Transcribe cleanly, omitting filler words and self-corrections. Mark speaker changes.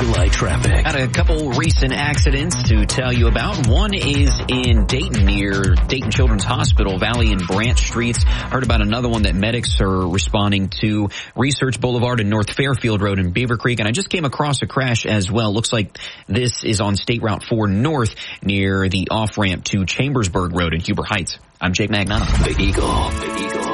Speaker 1: July traffic.
Speaker 2: Got a couple recent accidents to tell you about. One is in Dayton near Dayton Children's Hospital, Valley and Branch Streets. Heard about another one that medics are responding to, Research Boulevard and North Fairfield Road in Beaver Creek. And I just came across a crash as well. Looks like this is on State Route 4 North near the off-ramp to Chambersburg Road in Huber Heights. I'm Jake Magnano.
Speaker 1: The Eagle.